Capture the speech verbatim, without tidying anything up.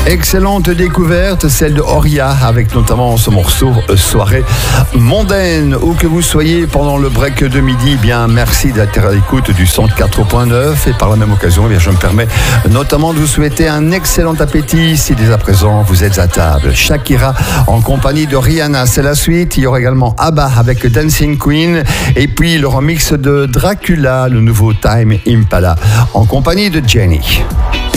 Excellente découverte, celle de Oria, avec notamment ce morceau euh, Soirée mondaine. Où que vous soyez pendant le break de midi, eh bien merci d'être à l'écoute du cent quatre point neuf. Et par la même occasion, eh bien, je me permets notamment de vous souhaiter un excellent appétit si dès à présent vous êtes à table. Shakira en compagnie de Rihanna, c'est la suite. Il y aura également ABBA avec Dancing Queen. Et puis le remix de Dracula, le nouveau Time Impala, en compagnie de Jenny.